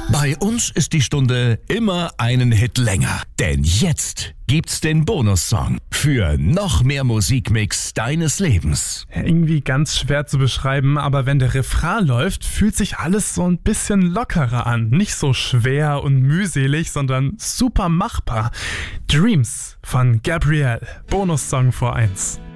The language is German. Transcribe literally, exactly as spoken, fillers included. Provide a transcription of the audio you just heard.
Bei uns ist die Stunde immer einen Hit länger. Denn jetzt gibt's den Bonussong für noch mehr Musikmix deines Lebens. Irgendwie ganz schwer zu beschreiben, aber wenn der Refrain läuft, fühlt sich alles so ein bisschen lockerer an. Nicht so schwer und mühselig, sondern super machbar. Dreams von Gabrielle, Bonussong vor eins.